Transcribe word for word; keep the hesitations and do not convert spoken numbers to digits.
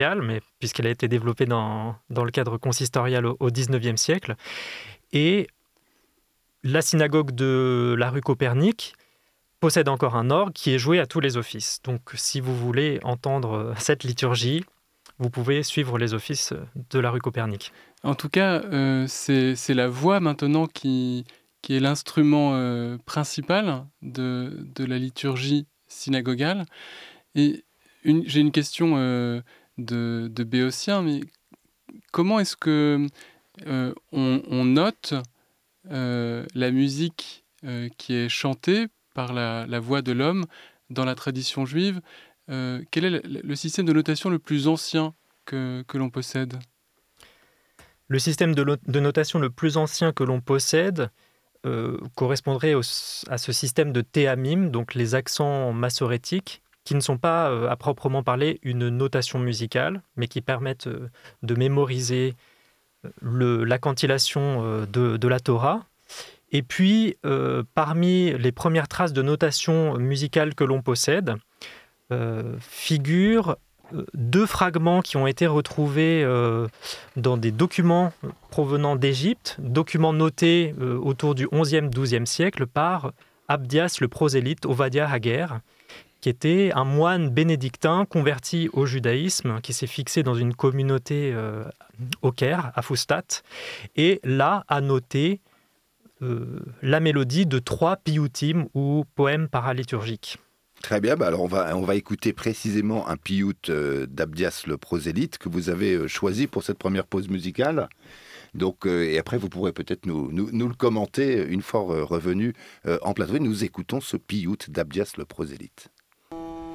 mais puisqu'elle a été développée dans, dans le cadre consistorial au, au dix-neuvième siècle. Et la synagogue de la rue Copernic possède encore un orgue qui est joué à tous les offices. Donc, si vous voulez entendre cette liturgie, vous pouvez suivre les offices de la rue Copernic. En tout cas, euh, c'est, c'est la voix maintenant qui, qui est l'instrument euh, principal de, de la liturgie synagogale. Et une, j'ai une question euh, de, de béotien, mais comment est-ce que euh, on, on note euh, la musique euh, qui est chantée par la, la voix de l'homme dans la tradition juive? Euh, quel est le, le système de notation le plus ancien que, que l'on possède? Le système de, lo- de notation le plus ancien que l'on possède euh, correspondrait au- à ce système de théamim, donc les accents massorétiques, qui ne sont pas euh, à proprement parler une notation musicale, mais qui permettent euh, de mémoriser le, la cantillation euh, de, de la Torah. Et puis, euh, parmi les premières traces de notation musicale que l'on possède, euh, figurent euh, deux fragments qui ont été retrouvés euh, dans des documents provenant d'Égypte, documents notés euh, autour du onzième douzième siècle par Abdias le prosélyte Ovadia Haguer, qui était un moine bénédictin converti au judaïsme, qui s'est fixé dans une communauté euh, au Caire, à Foustat, et là a noté euh, la mélodie de trois piyutim ou poèmes paraliturgiques. Très bien, bah alors on va, on va écouter précisément un piyut euh, d'Abdias le prosélyte que vous avez euh, choisi pour cette première pause musicale. Donc, euh, et après, vous pourrez peut-être nous, nous, nous le commenter une fois euh, revenu euh, en plateau. Nous écoutons ce piyut d'Abdias le prosélyte.